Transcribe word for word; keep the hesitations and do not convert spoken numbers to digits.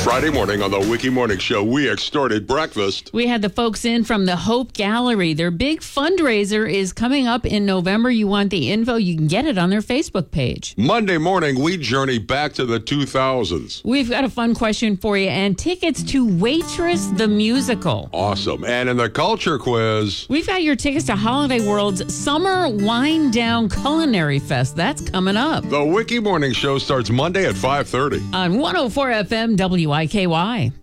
Friday morning on the Wiki Morning Show, we extorted breakfast. We had the folks in from the Hope Gallery. Their big fundraiser is coming up in November. You want the info, you can get it on their Facebook page. Monday morning, we journey back to the two thousands. We've got a fun question for you and tickets to Waitress the Musical. Awesome. And in the culture quiz, we've got your tickets to Holiday World's Summer Wind Down Culinary Fest. That's coming up. The Wiki Morning Show starts Monday at five thirty. On one oh four F M W I K Y.